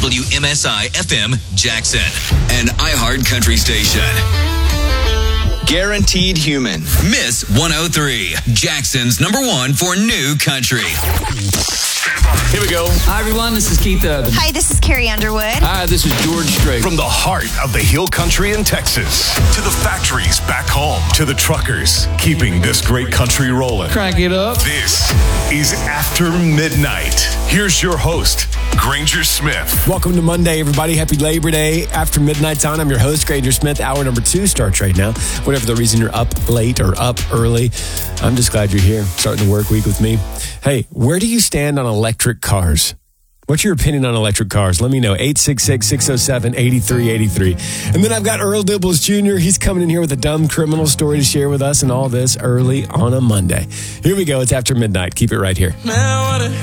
WMSI FM Jackson, an iHeart country station. Guaranteed Human. Miss 103, Jackson's #1 for new country. Here we go. Hi, everyone. This is Keith Urban. Hi, this is Carrie Underwood. Hi, this is George Strait. From the heart of the hill country in Texas to the factories back home to the truckers keeping this great country rolling. Crank it up. This is After Midnight. Here's your host, Granger Smith. Welcome to Monday, everybody. Happy Labor Day. After Midnight's on. I'm your host, Granger Smith. Hour number 2 starts right now. Whatever the reason you're up late or up early, I'm just glad you're here, starting the work week with me. Hey, where do you stand on electric cars? What's your opinion on electric cars? Let me know. 866-607-8383. And then I've got Earl Dibbles Jr. He's coming in here with a dumb criminal story to share with us and all this early on a Monday. Here we go. It's After Midnight. Keep it right here. Man, what a